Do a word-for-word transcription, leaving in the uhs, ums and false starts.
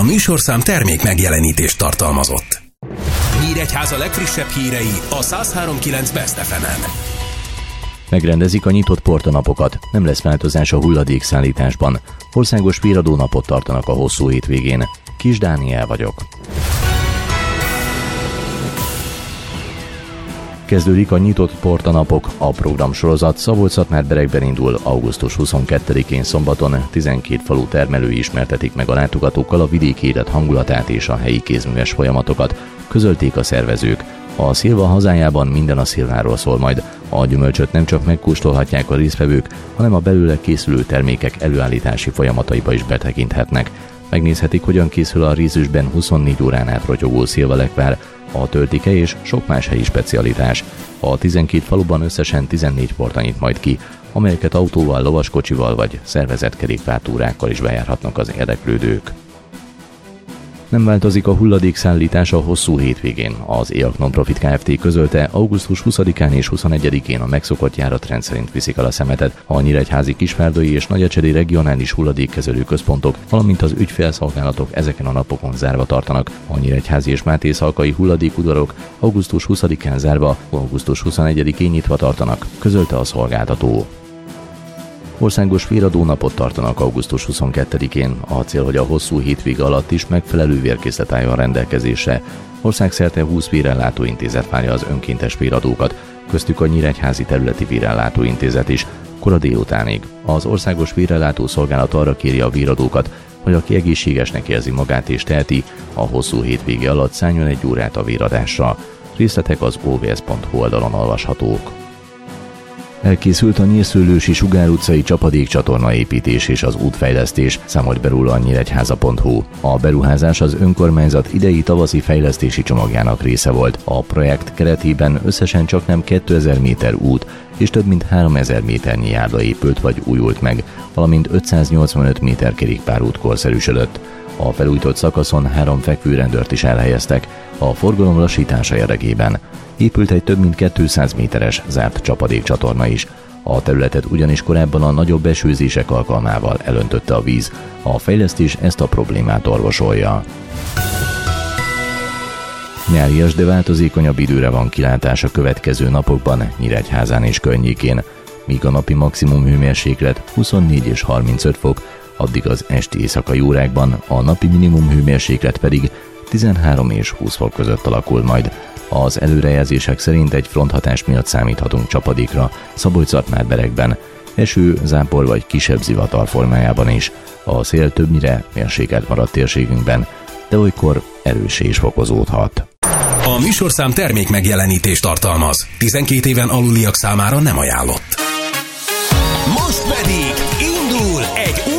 műsorszám termék megjelenítést tartalmazott. Nyíregyháza legfrissebb hírei a száz három pont kilenc Best ef emen. Megrendezik a nyitott portanapokat, nem lesz változás a hulladékszállításban. Országos víradónapot tartanak a hosszú hétvégén. Kis Dániel vagyok. Kezdődik a nyitott portanapok. A programsorozat Szabolcs-Szatmár-Berekben indul augusztus huszonkettedikén szombaton. tizenkét falu termelői ismertetik meg a látogatókkal a vidéki élet hangulatát és a helyi kézműves folyamatokat, közölték a szervezők. A szilva hazájában minden a szilváról szól majd. A gyümölcsöt nem csak megkóstolhatják a résztvevők, hanem a belőle készülő termékek előállítási folyamataiba is betekinthetnek. Megnézhetik, hogyan készül a Rézüstben huszonnégy órán át rotyogó szilvalekvár, a töltike és sok más helyi specialitás. A tizenkét faluban összesen tizennégy porta nyit majd ki, amelyeket autóval, lovaskocsival vagy szervezett kerékpártúrákkal is bejárhatnak az érdeklődők. Nem változik a hulladékszállítás a hosszú hétvégén. Az é á ká Non-Profit Kft. Közölte, augusztus huszadikán és huszonegyedikén a megszokott járatrend szerint viszik el a szemetet. A nyíregyházi kisvárdai és nagyecsedi regionális hulladékkezelő központok, valamint az ügyfélszolgálatok ezeken a napokon zárva tartanak. A nyíregyházi és mátészalkai hulladékudvarok augusztus huszadikán zárva, augusztus huszonegyedikén nyitva tartanak, közölte a szolgáltató. Országos véradónapot tartanak augusztus huszonkettedikén. A cél, hogy a hosszú hétvége alatt is megfelelő vérkészlet álljon rendelkezésre. Országszerte húsz vérellátóintézet várja az önkéntes véradókat, köztük a Nyíregyházi Területi Vérellátóintézet is, kora délutánig. Az Országos Vérellátó Szolgálat arra kéri a véradókat, hogy aki egészségesnek érzi magát és teheti, a hosszú hétvége alatt szálljon egy órát a véradásra. Részletek az o vé es pont hu oldalon olvashatók. Elkészült a Nyírszőlősi Sugár utcai csapadékcsatorna építés és az útfejlesztés, számolt be róla a nyíregyháza pont hu. A beruházás az önkormányzat idei tavaszi fejlesztési csomagjának része volt. A projekt keretében összesen csaknem kétezer méter út és több mint háromezer méternyi járda épült vagy újult meg, valamint ötszáznyolcvanöt méter kerékpárút korszerűsödött. A felújított szakaszon három fekvőrendőrt is elhelyeztek a forgalom lassítása érdekében. Épült egy több mint kétszáz méteres zárt csapadékcsatorna is. A területet ugyanis korábban a nagyobb esőzések alkalmával elöntötte a víz. A fejlesztés ezt a problémát orvosolja. Nyárias, de változékonyabb időre van kilátás a következő napokban Nyíregyházán és környékén. Míg a napi maximum hőmérséklet huszonnégy és harmincöt fok, addig az esti éjszakai órákban a napi minimum hőmérséklet pedig tizenhárom és húsz fok között alakul majd. Az előrejelzések szerint egy fronthatás miatt számíthatunk csapadékra Szabolcs-Szatmár-Berekben, eső, zápor vagy kisebb zivatar formájában is. A szél többnyire mérsékelt maradt térségünkben, de olykor erőssé is fokozódhat. A műsorszám termék megjelenítést tartalmaz. tizenkét éven aluliak számára nem ajánlott. Most pedig indul egy